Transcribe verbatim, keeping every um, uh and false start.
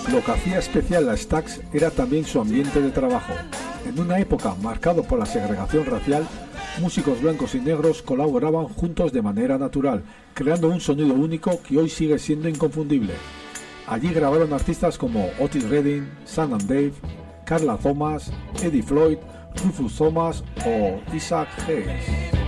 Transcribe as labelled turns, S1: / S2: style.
S1: Lo que hacía especial a Stax era también su ambiente de trabajo. En una época marcada por la segregación racial, músicos blancos y negros colaboraban juntos de manera natural, creando un sonido único que hoy sigue siendo inconfundible. Allí grabaron artistas como Otis Redding, Sam and Dave, Carla Thomas, Eddie Floyd, Rufus Thomas o Isaac Hayes.